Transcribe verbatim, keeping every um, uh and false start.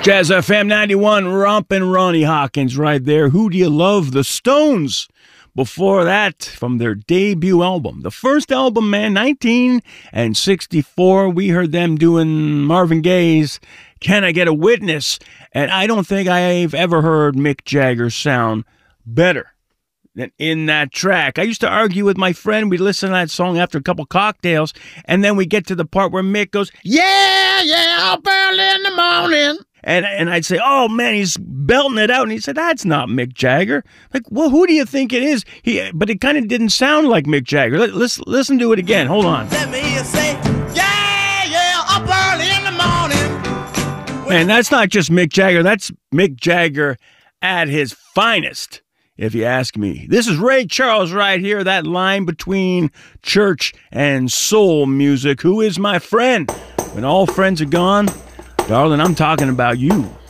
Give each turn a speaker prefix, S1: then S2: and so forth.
S1: Jazz F M ninety-one, Rompin' Ronnie Hawkins right there. Who Do You Love? The Stones. Before that, from their debut album, the first album, man, nineteen sixty-four, we heard them doing Marvin Gaye's Can I Get a Witness? And I don't think I've ever heard Mick Jagger sound better than in that track. I used to argue with my friend. We'd listen to that song after a couple cocktails, and then we get to the part where Mick goes, yeah, yeah, up early in the morning. And and I'd say, oh, man, he's belting it out. And he said, that's not Mick Jagger. Like, well, who do you think it is? He, But it kind of didn't sound like Mick Jagger. Let, let's listen to it again. Hold on.
S2: Let me hear you say, yeah, yeah, up early in the morning.
S1: Man, that's not just Mick Jagger. That's Mick Jagger at his finest, if you ask me. This is Ray Charles right here, that line between church and soul music. Who is my friend? When all friends are gone, darling, I'm talking about you.